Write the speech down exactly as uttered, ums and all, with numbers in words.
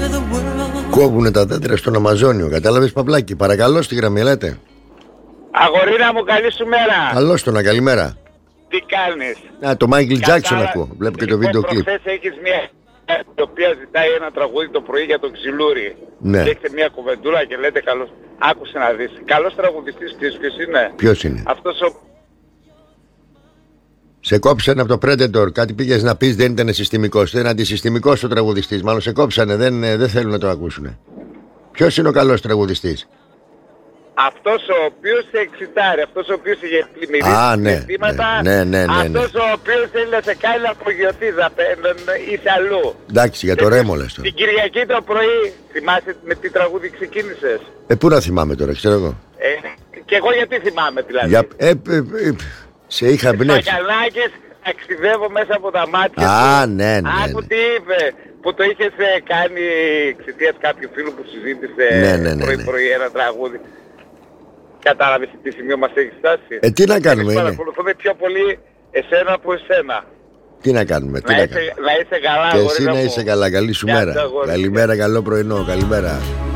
Κόβουνε τα δέντρα στον Αμαζόνιο. Κατάλαβες, Παυλάκη? Παρακαλώ, στη γραμμή, λέτε. Αγορίνα μου, καλή σου μέρα. Καλώς το να, καλημέρα. Τι κάνεις? Α, το Michael Jackson Κατάλα... ακούω. Βλέπω και το λοιπόν, βίντεο κλιπ. προχθές έχεις μια η οποία ζητάει ένα τραγούδι το πρωί για τον Ξυλούρη. Ναι. Και έχετε μια κουβεντούλα και λέτε καλώς. Άκουσε να δεις. Καλός τραγουδιστής ποιος είναι? Ποιος είναι? Αυτός ο... Σε κόψανε από το Predator. Κάτι πήγες να πεις, δεν ήταν συστημικός. Δεν είναι αντισυστημικός ο τραγουδιστής. Μάλλον σε κόψανε. Δεν, δεν θέλουν να το ακούσουν. Ποιος είναι ο καλός τραγουδιστής? Αυτός ο οποίος σε εξητάρει, αυτός ο οποίος είχε πλημμυρίσει Α, ναι, αισθήματα, ναι, ναι, ναι, ναι, ναι. αυτός ο οποίος θέλει να σε κάνει απογειοτίδα, είσαι αλλού. Εντάξει, για το Ρέμο λες τώρα. Την Κυριακή το πρωί, θυμάσαι με τι τραγούδι ξεκίνησες? Ε, πού να θυμάμαι τώρα, ξέρω εγώ. Ε, και εγώ γιατί θυμάμαι δηλαδή. Για, ε, ε, ε, σε είχα εμπνεύσει. Σακαλάκες, ταξιδεύω μέσα από τα μάτια Α, του. ναι, ναι, Άκου ναι. τι είπε, που το είχες ε, κάνει εξαιτίας κάποιου φίλου που συζήτησε Ναι, ναι, ναι, πρωί ναι. πρωί ένα τραγούδι. Κατάλαβες τι σημείο μας έχει φτάσει? Ε, τι να κάνουμε, είναι. Παρακολουθούμε πιο πολύ εσένα από εσένα. Τι να κάνουμε, τι Να να είσαι, κάνουμε. να είσαι καλά, Και εσύ αγορίνα να μου. είσαι καλά, καλή σου Γεια μέρα. σου, αγόρι. Καλημέρα, καλό πρωινό, καλημέρα.